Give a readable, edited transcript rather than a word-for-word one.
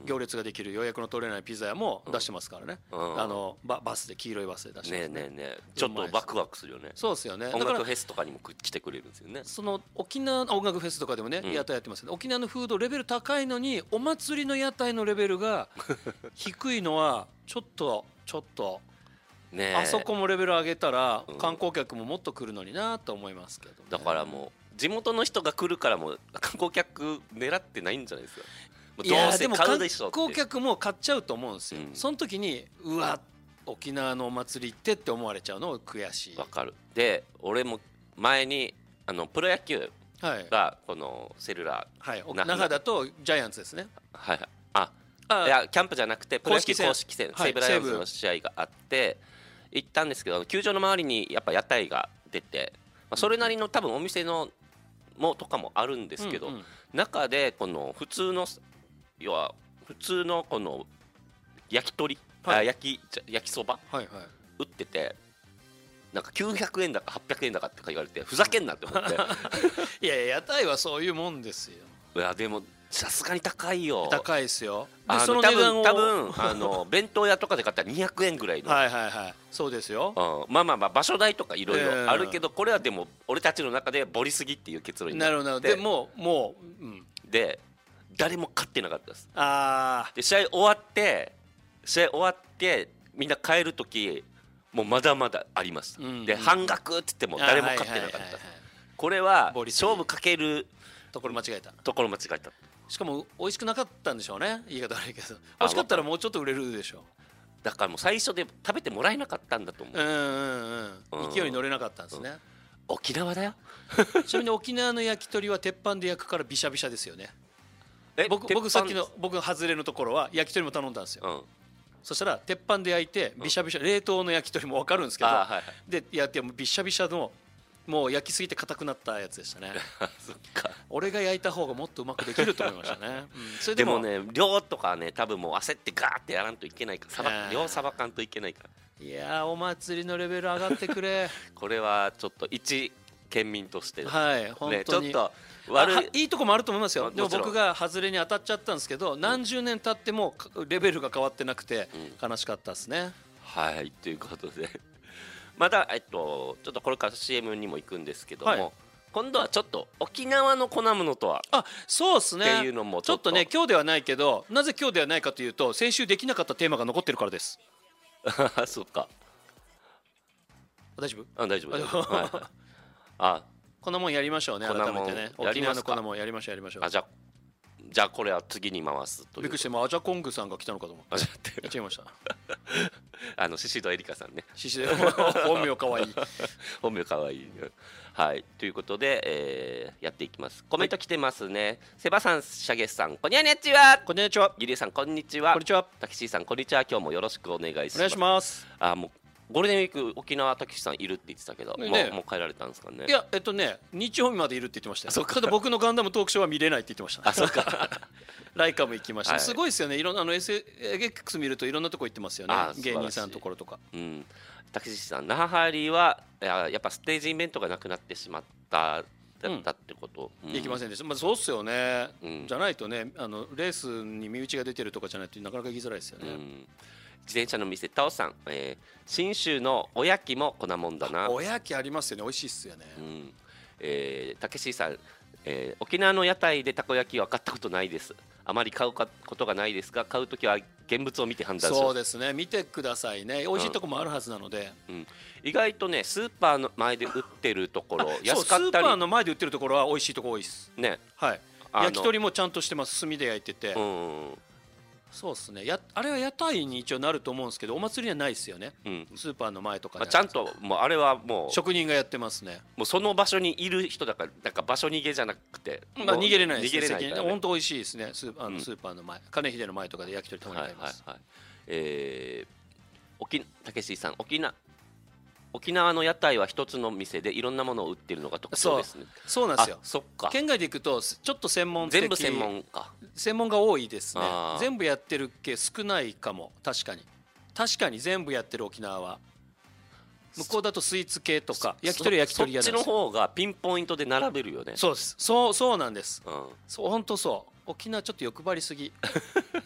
行列ができる予約の取れないピザ屋も出してますからね、バスで黄色いバスで出してますね。ちょっとワクワクするよね。 そうですよね。 音楽フェスとかにも来てくれるんですよね。 その沖縄音楽フェスとかでもね、屋台やってますけど、沖縄のフードレベル高いのにお祭りの屋台のレベルが低いのはちょっとね、あそこもレベル上げたら観光客ももっと来るのになと思いますけど、ね、 だからもう地元の人が来るからもう観光客狙ってないんじゃないですか。 いやでも観光客も買っちゃうと思うんですよ、その時にうわ沖縄のお祭りって思われちゃうの悔しい。 わかる。で俺も前にプロ野球がこのセルラー、那覇だとジャイアンツですね。 はいはい。いやキャンプじゃなくてプロ野球公式戦西武ライオンズの試合があって行ったんですけど、球場の周りにやっぱ屋台が出て、それなりの多分お店のとかもあるんですけど、中でこの普通の要は普通のこの焼き鳥、焼きそば売ってて、なんか900円だか800円だかって言われてふざけんなって思っていや屋台はそういうもんですよ。 いやでもさすがに高いよ。 高いですよ。 その値段を多分弁当屋とかで買ったら200円ぐらいのそうですよ。 まあ場所代とかいろいろあるけど、これはでも俺たちの中でボリすぎっていう結論になって、なるほど。 でもで誰も勝ってなかったです。で試合終わってみんな帰る時もうまだまだあります、で半額って言っても誰も勝ってなかった。これは勝負かけるところ間違えた。しかも美味しくなかったんでしょうね。言い方悪いけど美味しかったらもうちょっと売れるでしょう。 だからもう最初で食べてもらえなかったんだと思う。 勢いに乗れなかったんですね。 沖縄だよちなみに沖縄の焼き鳥は鉄板で焼くからビシャビシャですよね。僕さっきの僕の外れのところは焼き鳥も頼んだんですよ、そしたら鉄板で焼いてビシャビシャ、冷凍の焼き鳥も分かるんですけど、でやってビシャビシャのもう焼きすぎて硬くなったやつでしたねそっか。 俺が焼いた方がもっとうまくできると思いましたね、 それでもね量とかね多分もう焦ってガーってやらんといけないから量さばかんといけないから。 いやお祭りのレベル上がってくれこれはちょっと一県民として本当にちょっといいとこもあると思いますよ。でも僕が外れに当たっちゃったんですけど、何十年経ってもレベルが変わってなくて悲しかったですね。 はいということでまたちょっとこれから CM にも行くんですけども、今度はちょっと沖縄の粉物とはそうですねっていうのもちょっとね今日ではないけど、なぜ今日ではないかというと先週できなかったテーマが残ってるからです。 そうか。 大丈夫？ 大丈夫。 こんなもんやりましょうね。改めてね沖縄のこんなもんやりましょう。 じゃあこれは次に回すという。 びっくりしてアジャコングさんが来たのかと思って違いました宍戸エリカさんね。 本名かわいい本名かわいい。はいということで、やっていきます。コメント来てますね。セバさん、シャゲスさん、こんにちは。 こんにちは。 ギリさん、こんにちは。 こんにちは。 タキシーさん、こんにちは。今日もよろしくお願いします。 お願いします。 もうゴールデンウィーク沖縄タキシさんいるって言ってたけど、もう帰られたんですかね。 いや日曜日までいるって言ってましたよ。ただ僕のガンダムトークショーは見れないって言ってました。 そうか。 ライカも行きました。すごいですよね。いろんなSX 見るといろんなとこ行ってますよね。芸人さんのところとか。 タキシさん、那覇リはやっぱステージイベントがなくなってしまっただったってこと。 できませんでした。そうっすよね。じゃないとねレースに身内が出てるとかじゃないとなかなか行きづらいですよね。 自転車の店タオさん、信州のおやきも粉もんだな。 おやきありますよね。美味しいっすよね。 たけしさん、沖縄の屋台でたこ焼きは買ったことないです。あまり買うことがないですが、買うときは現物を見て判断します。 そうですね。見てくださいね。美味しいとこもあるはずなので、 意外とねスーパーの前で売ってるところ安かったり、 スーパーの前で売ってるところは美味しいとこ多いですね。 焼き鳥もちゃんとしてます。炭で焼いてて、そうですね。あれは屋台に一応なると思うんですけど、お祭りにはないですよね。スーパーの前とかちゃんともうあれはもう職人がやってますね。 もうその場所にいる人だから、なんか場所逃げじゃなくて、 逃げれないですね。本当美味しいですね。スーパーの前、金秀の前とかで焼き鳥たまに買います。 たけしさん、沖縄の屋台は一つの店でいろんなものを売ってるのが特徴ですね。 そうなんですよ。 そっか。 県外で行くとちょっと専門的、 全部専門か。 専門が多いですね。全部やってる系少ないかも。確かに全部やってる沖縄は。向こうだとスイーツ系とか焼き鳥やそっちの方がピンポイントで並べるよね。 そうです。そうなんです。本当そう。沖縄ちょっと欲張りすぎ